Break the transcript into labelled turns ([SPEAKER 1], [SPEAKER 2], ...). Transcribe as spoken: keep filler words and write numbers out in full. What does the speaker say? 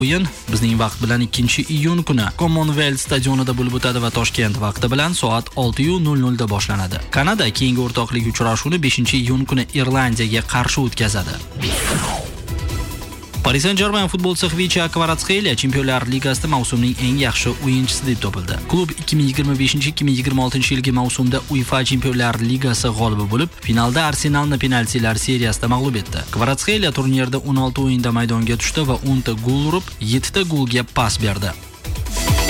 [SPEAKER 1] O'yin bizning vaqt bilan ikkinchi iyun kuni Commonwealth stadionida bo'lib o'tadi va Toshkent vaqti bilan soat olti nol nol da boshlanadi. Kanada keyingi o'rtoqlik uchrashuvini beshinchi iyun kuni Irlandiyaga qarshi o'tkazadi. Paris Saint-Germain futbolchisi Xvicha Kvaratskhelia Chempionlar Ligasida mavsumning eng yaxshi o'yinchisi deb topildi. Klub ikki ming yigirma beshinchi ikki ming yigirma oltinchi yilgi mavsumda UEFA Chempionlar Ligasi g'olibi bo'lib, finalda Arsenalni penaltilar seriyasida mag'lub etdi. Kvaratskhelia turnirda o'n olti o'yinda maydonga tushdi va o'n ta gol urib, yetti ta golga pas berdi.